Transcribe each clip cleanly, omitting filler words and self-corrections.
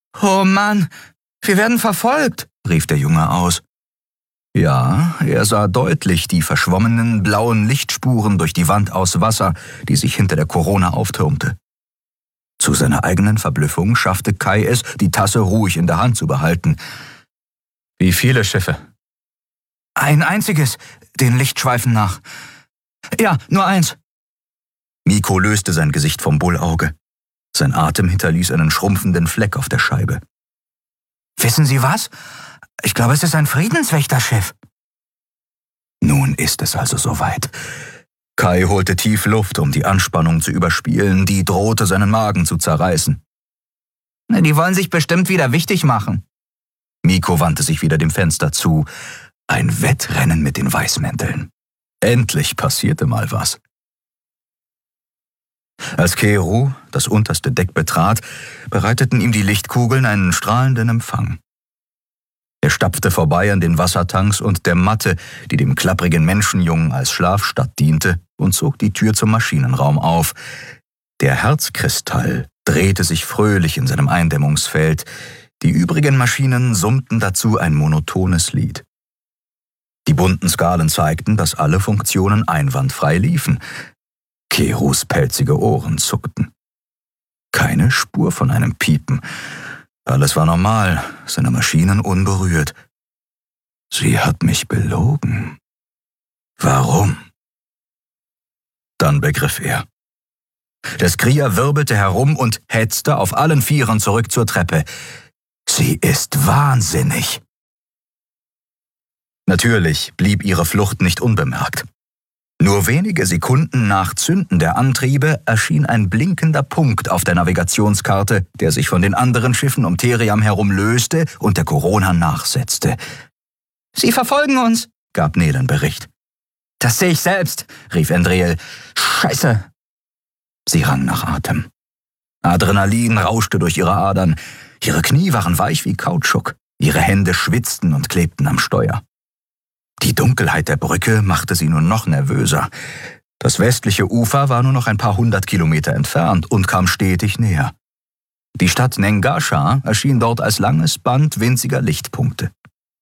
Oh Mann, wir werden verfolgt, rief der Junge aus. Ja, er sah deutlich die verschwommenen blauen Lichtspuren durch die Wand aus Wasser, die sich hinter der Korona auftürmte. Zu seiner eigenen Verblüffung schaffte Kai es, die Tasse ruhig in der Hand zu behalten. Wie viele Schiffe? Ein einziges, den Lichtschweifen nach. Ja, nur eins. Mikko löste sein Gesicht vom Bullauge. Sein Atem hinterließ einen schrumpfenden Fleck auf der Scheibe. Wissen Sie was? Ich glaube, es ist ein Friedenswächterschiff. Nun ist es also soweit. Kai holte tief Luft, um die Anspannung zu überspielen, die drohte, seinen Magen zu zerreißen. Die wollen sich bestimmt wieder wichtig machen. Mikko wandte sich wieder dem Fenster zu. Ein Wettrennen mit den Weißmänteln. Endlich passierte mal was. Als Keru das unterste Deck betrat, bereiteten ihm die Lichtkugeln einen strahlenden Empfang. Er stapfte vorbei an den Wassertanks und der Matte, die dem klapprigen Menschenjungen als Schlafstatt diente, und zog die Tür zum Maschinenraum auf. Der Herzkristall drehte sich fröhlich in seinem Eindämmungsfeld. Die übrigen Maschinen summten dazu ein monotones Lied. Die bunten Skalen zeigten, dass alle Funktionen einwandfrei liefen. Kerus pelzige Ohren zuckten. Keine Spur von einem Piepen. Alles war normal, seine Maschinen unberührt. Sie hat mich belogen. Warum? Dann begriff er. Der Skrier wirbelte herum und hetzte auf allen Vieren zurück zur Treppe. Sie ist wahnsinnig. Natürlich blieb ihre Flucht nicht unbemerkt. Nur wenige Sekunden nach Zünden der Antriebe erschien ein blinkender Punkt auf der Navigationskarte, der sich von den anderen Schiffen um Theriam herum löste und der Korona nachsetzte. »Sie verfolgen uns«, gab Nelen Bericht. »Das sehe ich selbst«, rief Endreel. »Scheiße!« Sie rang nach Atem. Adrenalin rauschte durch ihre Adern. Ihre Knie waren weich wie Kautschuk. Ihre Hände schwitzten und klebten am Steuer. Die Dunkelheit der Brücke machte sie nur noch nervöser. Das westliche Ufer war nur noch ein paar 100 Kilometer entfernt und kam stetig näher. Die Stadt Nengasha erschien dort als langes Band winziger Lichtpunkte.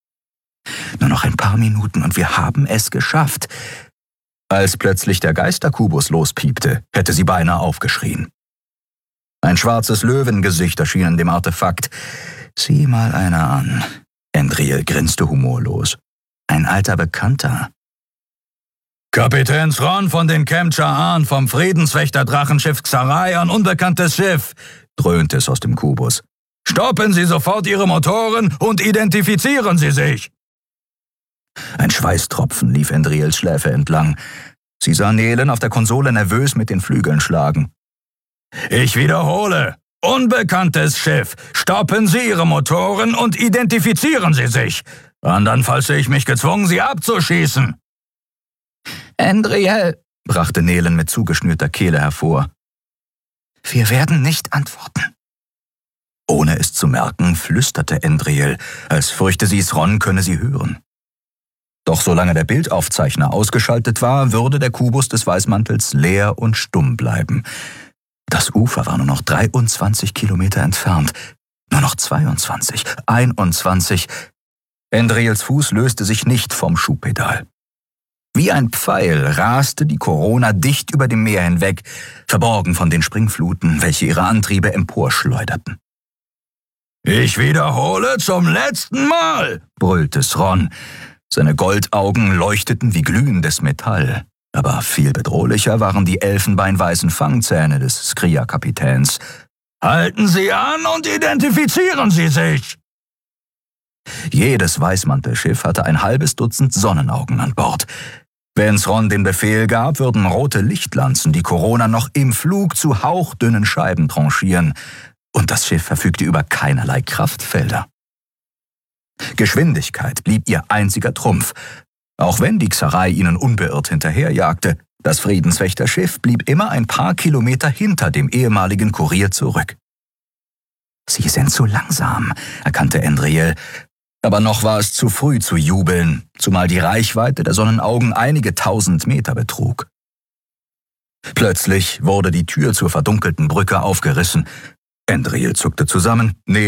Nur noch ein paar Minuten und wir haben es geschafft. Als plötzlich der Geisterkubus lospiepte, hätte sie beinahe aufgeschrien. Ein schwarzes Löwengesicht erschien in dem Artefakt. Sieh mal einer an. Endreel grinste humorlos. Ein alter Bekannter. »Kapitän Thron von den Kemcha-Ahn vom Friedenswächter-Drachenschiff Xarai, ein unbekanntes Schiff«, dröhnte es aus dem Kubus. »Stoppen Sie sofort Ihre Motoren und identifizieren Sie sich!« Ein Schweißtropfen lief Endreels Schläfe entlang. Sie sah Nelen auf der Konsole nervös mit den Flügeln schlagen. »Ich wiederhole, unbekanntes Schiff. Stoppen Sie Ihre Motoren und identifizieren Sie sich. Andernfalls sehe ich mich gezwungen, Sie abzuschießen.« »Endreel«, brachte Nelen mit zugeschnürter Kehle hervor. »Wir werden nicht antworten.« Ohne es zu merken, flüsterte Endreel, als fürchte sie, Thron könne sie hören. Doch solange der Bildaufzeichner ausgeschaltet war, würde der Kubus des Weißmantels leer und stumm bleiben. Das Ufer war nur noch 23 Kilometer entfernt. Nur noch 22, 21. Endreels Fuß löste sich nicht vom Schubpedal. Wie ein Pfeil raste die Korona dicht über dem Meer hinweg, verborgen von den Springfluten, welche ihre Antriebe emporschleuderten. »Ich wiederhole zum letzten Mal«, brüllte Thron. Seine Goldaugen leuchteten wie glühendes Metall. Aber viel bedrohlicher waren die elfenbeinweißen Fangzähne des Skrier-Kapitäns. »Halten Sie an und identifizieren Sie sich!« Jedes Weißmantelschiff hatte ein halbes Dutzend Sonnenaugen an Bord. Wenn Thron den Befehl gab, würden rote Lichtlanzen die Korona noch im Flug zu hauchdünnen Scheiben tranchieren. Und das Schiff verfügte über keinerlei Kraftfelder. Geschwindigkeit blieb ihr einziger Trumpf. Auch wenn die Xarai ihnen unbeirrt hinterherjagte, das Friedenswächterschiff blieb immer ein paar Kilometer hinter dem ehemaligen Kurier zurück. »Sie sind zu langsam«, erkannte Endreel. Aber noch war es zu früh zu jubeln, zumal die Reichweite der Sonnenaugen einige 1000 Meter betrug. Plötzlich wurde die Tür zur verdunkelten Brücke aufgerissen. Endreel zuckte zusammen,